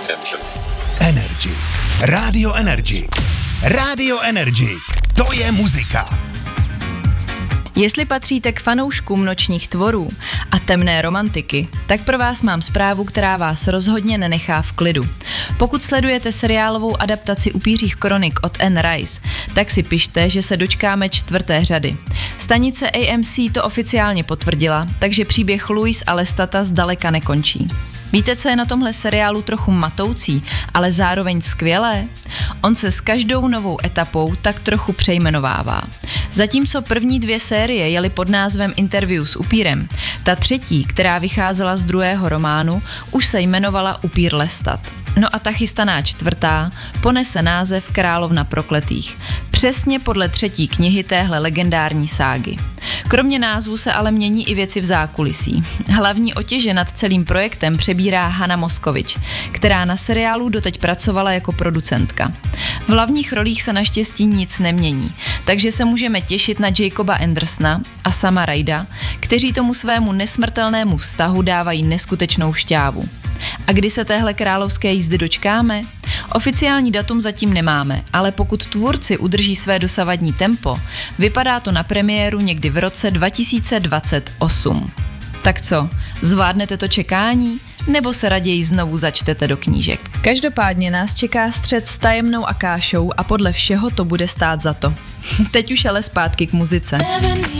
Energy. Radio Energy. Radio Energy. To je muzika. Jestli patříte k fanouškům nočních tvorů a temné romantiky, tak pro vás mám zprávu, která vás rozhodně nenechá v klidu. Pokud sledujete seriálovou adaptaci Upířích kronik od Anne Rice, tak si pište, že se dočkáme 4. řady. Stanice AMC to oficiálně potvrdila, takže příběh Louise a Lestata zdaleka nekončí. Víte, co je na tomhle seriálu trochu matoucí, ale zároveň skvělé? On se s každou novou etapou tak trochu přejmenovává. Zatímco první 2 série jeli pod názvem Interview s upírem, ta třetí, která vycházela z 2. románu, už se jmenovala Upír Lestat. No a ta chystaná 4. ponese název Královna prokletých, přesně podle 3. knihy téhle legendární ságy. Kromě názvu se ale mění i věci v zákulisí. Hlavní otěže nad celým projektem přebírá Hana Moskovič, která na seriálu doteď pracovala jako producentka. V hlavních rolích se naštěstí nic nemění, takže se můžeme těšit na Jacoba Andersona a Sama Ryda, kteří tomu svému nesmrtelnému vztahu dávají neskutečnou šťávu. A kdy se téhle královské jízdy dočkáme? Oficiální datum zatím nemáme, ale pokud tvůrci udrží své dosavadní tempo, vypadá to na premiéru někdy v roce 2028. Tak co, zvládnete to čekání? Nebo se raději znovu začtete do knížek? Každopádně nás čeká střet s Tajemnou Akášou a podle všeho to bude stát za to. Teď už ale zpátky k muzice.